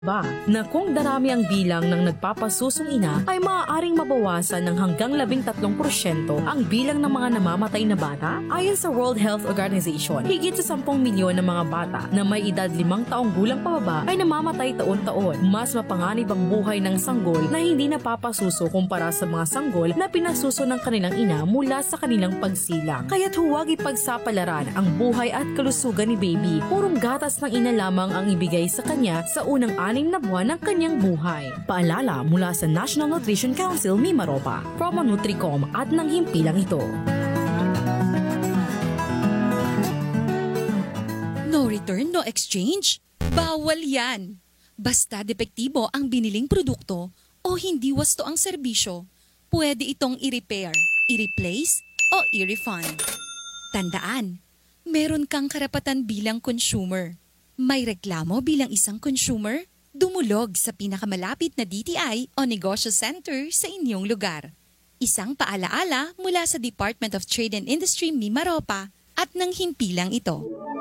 na kung darami ang bilang ng nagpapasusong ina ay maaaring mabawasan ng hanggang 13% ang bilang ng mga namamatay na bata. Ayon sa World Health Organization, higit sa 10 milyon ng mga bata na may edad 5 taong gulang pababa ay namamatay taon-taon. Mas mapanganib ang buhay ng sanggol na hindi napapasuso kumpara sa mga sanggol na pinasuso ng kanilang ina mula sa kanilang pagsilang. Kaya't huwag ipagsapalaran ang buhay at kalusugan ni baby. Purong gatas ng ina lamang ang ibigay sa kanya sa unang 6 na buwan ng kanyang buhay. Paalala mula sa National Nutrition Council Mimaropa, Promo Nutricom at ng himpilang ito. No return, no exchange? Bawal yan! Basta depektibo ang biniling produkto o hindi wasto ang serbisyo, pwede itong i-repair, i-replace o i-refund. Tandaan, meron kang karapatan bilang consumer. May reklamo bilang isang consumer? Dumulog sa pinakamalapit na DTI o Negosyo Center sa inyong lugar. Isang paalaala mula sa Department of Trade and Industry Mimaropa at ng himpilang ito.